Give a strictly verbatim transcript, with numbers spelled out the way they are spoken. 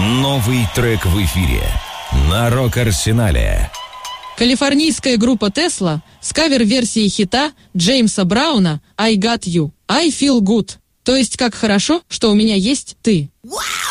Новый трек в эфире на Рок-Арсенале. Калифорнийская группа Tesla с кавер-версией хита Джеймса Брауна «I Got You», «I Feel Good», то есть «Как хорошо, что у меня есть ты». Wow!